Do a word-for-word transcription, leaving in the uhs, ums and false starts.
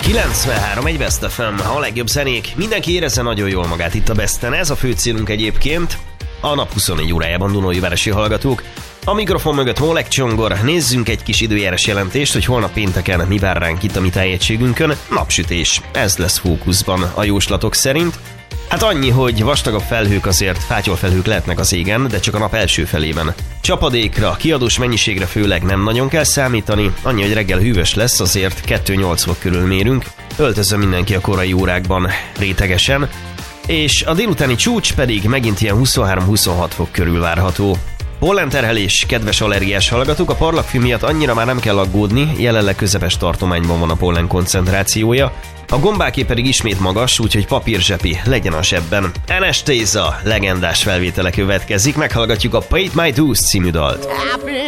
kilencvenhárom egy Best ef em, a legjobb zenék. Mindenki érezze nagyon jól magát itt a Besten. Ez a fő célunk egyébként. A nap huszonnégy órájában Dunaújvárossi hallgatók. A mikrofon mögött Molek Csongor. Nézzünk egy kis időjárás jelentést, hogy holnap pénteken mi vár ránk itt a mi tájegységünkön. Napsütés. Ez lesz fókuszban a jóslatok szerint. Hát annyi, hogy vastagabb felhők azért, fátyolfelhők lehetnek az égen, de csak a nap első felében. Csapadékra, kiadós mennyiségre főleg nem nagyon kell számítani, annyi, hogy reggel hűvös lesz, azért kettő-nyolc fok körül mérünk, öltözön mindenki a korai órákban rétegesen, és a délutáni csúcs pedig megint ilyen huszonhárom-huszonhat fok körül várható. Pollenterhelés, kedves allergiás hallgatók, a parlagfű miatt annyira már nem kell aggódni, jelenleg közepes tartományban van a pollen koncentrációja, a gombáké pedig ismét magas, úgyhogy papírzsepi legyen a zsebben. Anastasia legendás felvétele következik, meghallgatjuk a Paid My Dues című dalt.